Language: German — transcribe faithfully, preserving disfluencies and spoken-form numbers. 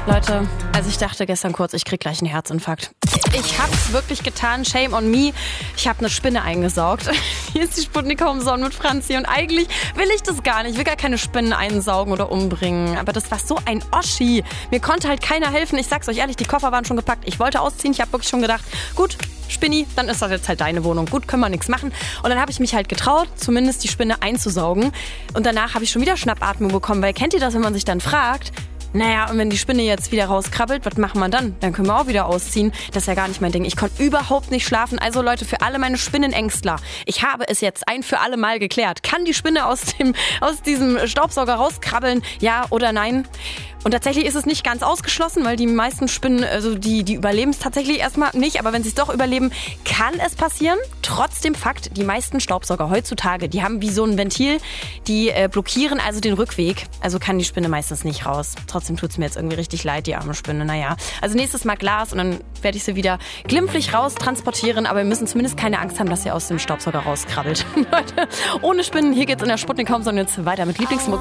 Leute, also ich dachte gestern kurz, ich krieg gleich einen Herzinfarkt. Ich hab's wirklich getan, shame on me. Ich habe eine Spinne eingesaugt. Hier ist die Sputnik Homezone mit Franzi und eigentlich will ich das gar nicht. Ich will gar keine Spinnen einsaugen oder umbringen. Aber das war so ein Oschi. Mir konnte halt keiner helfen. Ich sag's euch ehrlich, die Koffer waren schon gepackt. Ich wollte ausziehen. Ich habe wirklich schon gedacht, gut, Spinni, dann ist das jetzt halt deine Wohnung. Gut, können wir nichts machen. Und dann habe ich mich halt getraut, zumindest die Spinne einzusaugen. Und danach habe ich schon wieder Schnappatmung bekommen. Weil kennt ihr das, wenn man sich dann fragt, naja, und wenn die Spinne jetzt wieder rauskrabbelt, was machen wir dann? Dann können wir auch wieder ausziehen. Das ist ja gar nicht mein Ding. Ich konnte überhaupt nicht schlafen. Also Leute, für alle meine Spinnenängstler, ich habe es jetzt ein für alle Mal geklärt. Kann die Spinne aus dem, aus diesem Staubsauger rauskrabbeln? Ja oder nein? Und tatsächlich ist es nicht ganz ausgeschlossen, weil die meisten Spinnen, also die, die überleben es tatsächlich erstmal nicht. Aber wenn sie es doch überleben, kann es passieren. Trotzdem Fakt, die meisten Staubsauger heutzutage, die haben wie so ein Ventil, die äh, blockieren also den Rückweg. Also kann die Spinne meistens nicht raus. Trotzdem tut es mir jetzt irgendwie richtig leid, die arme Spinne. Naja, also nächstes Mal Glas und dann werde ich sie wieder glimpflich raus transportieren. Aber wir müssen zumindest keine Angst haben, dass sie aus dem Staubsauger rauskrabbelt. Leute, ohne Spinnen, hier geht's in der Sputnik Homezone jetzt weiter mit Lieblingsmusik.